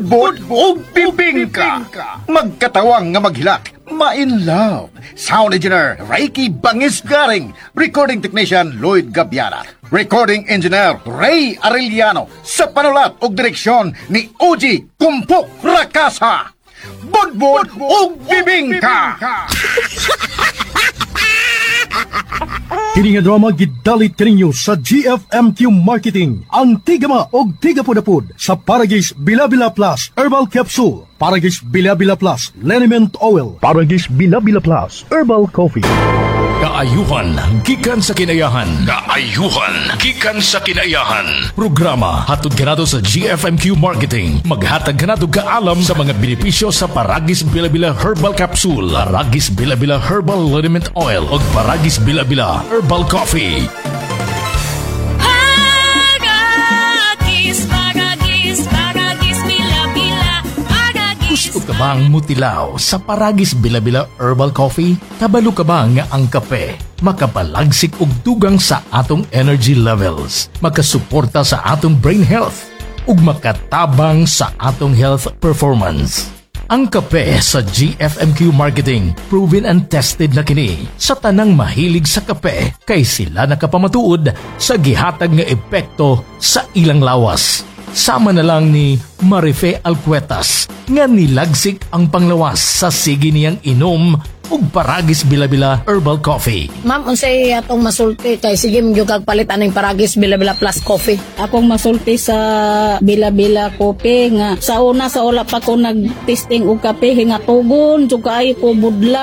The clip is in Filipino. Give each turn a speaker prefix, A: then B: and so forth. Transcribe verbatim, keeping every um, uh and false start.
A: budbud o bibingka. Magkatawang nga maghilak, ma-in love. Sound engineer Reiki Bangis Garing. Recording technician Lloyd Gabiana. Recording engineer Ray Arellano. Sa panulat o direksyon ni Oji Kumpok Rakasa. Budbud o bibingka.
B: Kini nga drama gidalit kaninyo sa G F M Q Marketing. Ang tigama og tigapudapud sa Paragis Bila-Bila Plus Herbal Capsule, Paragis Bila-Bila Plus Liniment Oil, Paragis Bila-Bila Plus Herbal Coffee.
C: Kaayuhan gikan sa kinayahan. Kaayuhan gikan sa kinayahan. Programa hatod ganado sa G F M Q Marketing. Maghatag ganado kaalam sa mga benepisyo sa Paragis Bila-Bila Herbal Capsule, Paragis Bila-Bila Herbal Liniment Oil ug Paragis Bila-Bila Herbal Coffee.
D: Paragis, Paragis, Paragis Bila-Bila, Paragis.
C: Gusto ka bang mutilaw sa Paragis Bila-Bila Herbal Coffee? Kabalo ka ba nga ang kape makapalagsik og dugang sa atong energy levels, makasuporta sa atong brain health, ug makatabang sa atong health performance? Ang kape sa G F M Q Marketing, proven and tested na kini sa tanang mahilig sa kape, kay sila nakapamatuod sa gihatag nga epekto sa ilang lawas. Sama na lang ni Marife Alcuetas nga nilagsik ang panglawas sa sige niyang inom ug Paragis Bila-Bila Herbal Coffee.
E: Ma'am, unsay atong masulti kay sige mo kag palit aning Paragis Bila-Bila Plus Coffee.
F: Akong masulti sa Bila-Bila Coffee nga sa una sa wala pa ko nag-testing og kape nga tugon jud kaayo ko budla.